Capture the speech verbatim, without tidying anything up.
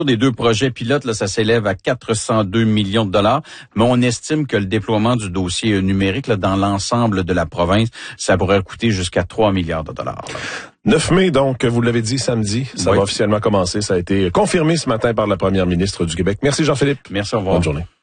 des deux projets pilotes, là, ça s'élève à quatre cent deux millions de dollars, mais on estime que le déploiement du dossier numérique là, dans l'ensemble de la province, ça pourrait coûter jusqu'à trois milliards de dollars. Là. neuf mai, donc, vous l'avez dit, samedi, ça oui. va officiellement commencer. Ça a été confirmé ce matin par la première ministre du Québec. Merci Jean-Philippe. Merci, au revoir. Bonne journée.